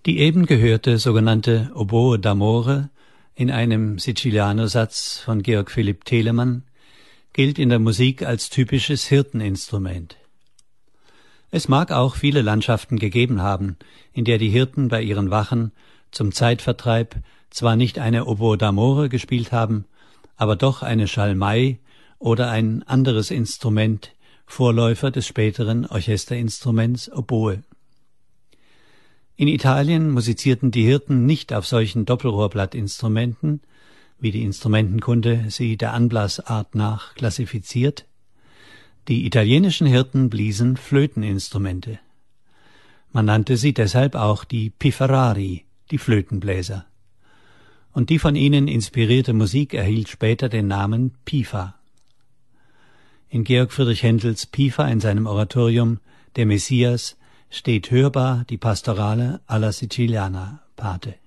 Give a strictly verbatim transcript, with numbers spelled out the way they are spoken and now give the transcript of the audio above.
Die eben gehörte sogenannte Oboe d'amore in einem Siciliano-Satz von Georg Philipp Telemann gilt in der Musik als typisches Hirteninstrument. Es mag auch viele Landschaften gegeben haben, in der die Hirten bei ihren Wachen zum Zeitvertreib zwar nicht eine Oboe d'amore gespielt haben, aber doch eine Schalmei oder ein anderes Instrument, Vorläufer des späteren Orchesterinstruments Oboe. In Italien musizierten die Hirten nicht auf solchen Doppelrohrblattinstrumenten, wie die Instrumentenkunde sie der Anblasart nach klassifiziert. Die italienischen Hirten bliesen Flöteninstrumente. Man nannte sie deshalb auch die Pifferari, die Flötenbläser. Und die von ihnen inspirierte Musik erhielt später den Namen Pifa. In Georg Friedrich Händels Pifa in seinem Oratorium Der Messias steht hörbar die Pastorale alla Siciliana Pate.